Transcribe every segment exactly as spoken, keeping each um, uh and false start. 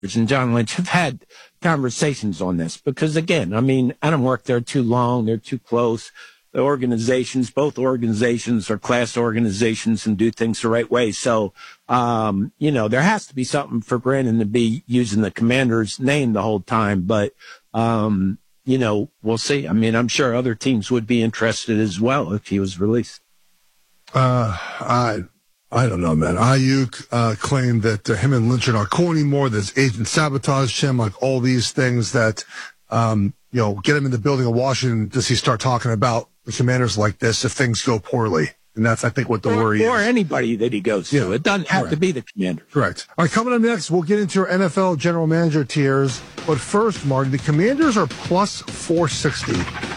and John Lynch have had conversations on this because, again, I mean, I don't work there too long. They're too close. The organizations, both organizations are class organizations and do things the right way. So, um, you know, there has to be something for Brandon to be using the Commanders name the whole time. But, um, you know, we'll see. I mean, I'm sure other teams would be interested as well if he was released. Uh, I, I don't know, man. Ayuk uh, claimed that uh, him and Lynch are not cool anymore. This agent sabotaged him, like all these things that, um, you know, get him in the building of Washington. Does he start talking about the Commanders like this if things go poorly? And that's, I think, what the or, worry or is. Or anybody that he goes yeah. to. It doesn't have Correct. to be the Commanders. Correct. All right, coming up next, we'll get into your N F L general manager tiers. But first, Marty, the Commanders are plus four sixty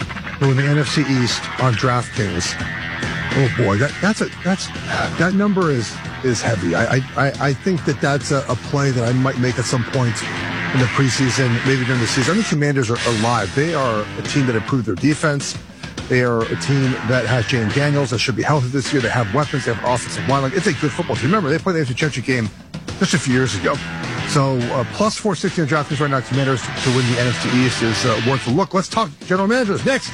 in the N F C East on DraftKings. Oh boy, that that's a that's that number is is heavy. I I I think that that's a, a play that I might make at some point in the preseason, maybe during the season. I think Commanders are alive. They are a team that improved their defense. They are a team that has Jane Daniels that should be healthy this year. They have weapons. They have offensive line. Like, it's a good football team. Remember, they played the A F C Championship game just a few years ago. So uh, plus four sixty on DraftKings right now. Commanders to win the N F C East is uh, worth a look. Let's talk general managers next.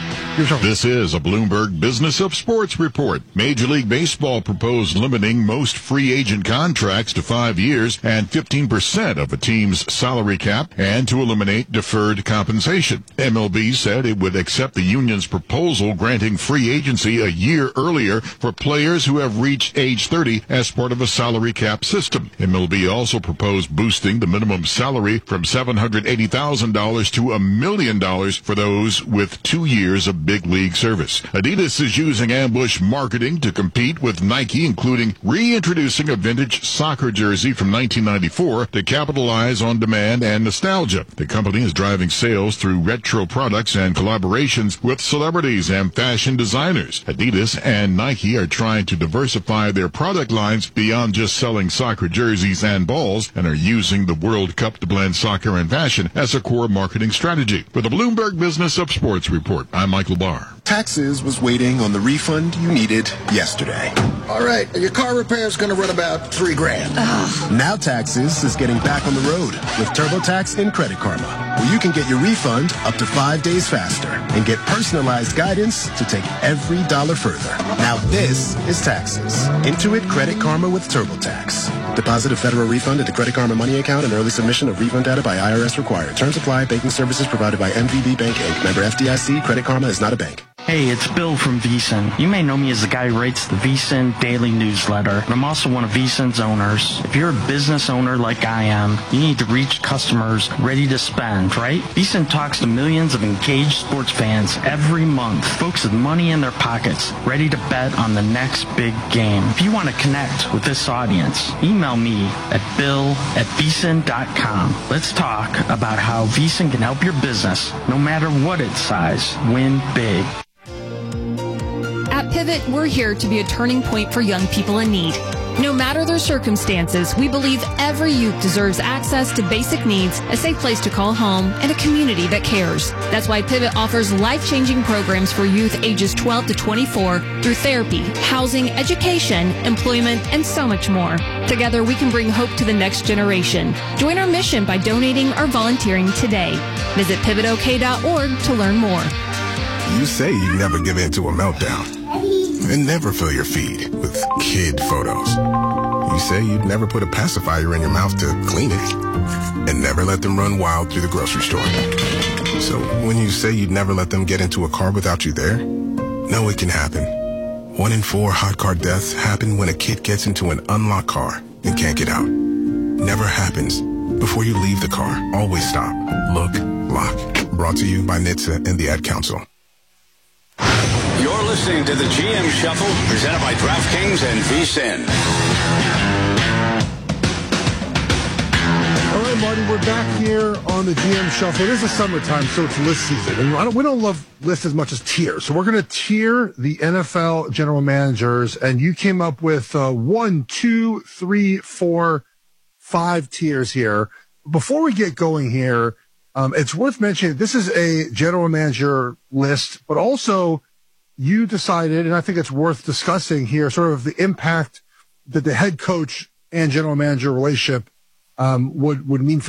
This is a Bloomberg Business of Sports report. Major League Baseball proposed limiting most free agent contracts to five years and fifteen percent of a team's salary cap and to eliminate deferred compensation. M L B said it would accept the union's proposal granting free agency a year earlier for players who have reached age thirty as part of a salary cap system. M L B also proposed boosting the minimum salary from seven hundred eighty thousand dollars to a million dollars for those with two years of big league service. Adidas is using ambush marketing to compete with Nike, including reintroducing a vintage soccer jersey from nineteen ninety-four to capitalize on demand and nostalgia. The company is driving sales through retro products and collaborations with celebrities and fashion designers. Adidas and Nike are trying to diversify their product lines beyond just selling soccer jerseys and balls and are using the World Cup to blend soccer and fashion as a core marketing strategy. For the Bloomberg Business of Sports report, I'm Michael Barr. Taxes was waiting on the refund you needed yesterday. All right, your car repair is going to run about three grand. Ugh. Now Taxes is getting back on the road with TurboTax and Credit Karma, where you can get your refund up to five days faster and get personalized guidance to take every dollar further. Now this is Taxes. Intuit Credit Karma with TurboTax. Deposit a federal refund into Credit Karma money account and early submission of refund data by I R S required. Terms apply. Banking services provided by M V B Bank Incorporated. Member F D I C. Credit Karma is not a bank. Hey, it's Bill from VSiN. You may know me as the guy who writes the VSiN daily newsletter, but I'm also one of VSiN's owners. If you're a business owner like I am, you need to reach customers ready to spend, right? VSiN talks to millions of engaged sports fans every month, folks with money in their pockets, ready to bet on the next big game. If you want to connect with this audience, email me at bill at vsin dot com. Let's talk about how VSiN can help your business, no matter what its size, win big. At Pivot, we're here to be a turning point for young people in need. No matter their circumstances, we believe every youth deserves access to basic needs, a safe place to call home, and a community that cares. That's why Pivot offers life-changing programs for youth ages twelve to twenty-four through therapy, housing, education, employment, and so much more. Together, we can bring hope to the next generation. Join our mission by donating or volunteering today. Visit pivot o k dot org to learn more. You say you never give in to a meltdown and never fill your feed with kid photos. You say you'd never put a pacifier in your mouth to clean it and never let them run wild through the grocery store. So when you say you'd never let them get into a car without you there, no, it can happen. One in four hot car deaths happen when a kid gets into an unlocked car and can't get out. Never happens. Before you leave the car, always stop, look, lock. Brought to you by N H T S A and the Ad Council. You're listening to the G M Shuffle, presented by DraftKings and VSiN. All right, Marty, we're back here on the G M Shuffle. It is the summertime, so it's list season. And I don't, we don't love lists as much as tiers. So we're going to tier the N F L general managers, and you came up with uh, one, two, three, four, five tiers here. Before we get going here, um, it's worth mentioning this is a general manager list, but also you decided, and I think it's worth discussing here, sort of the impact that the head coach and general manager relationship um, would would mean for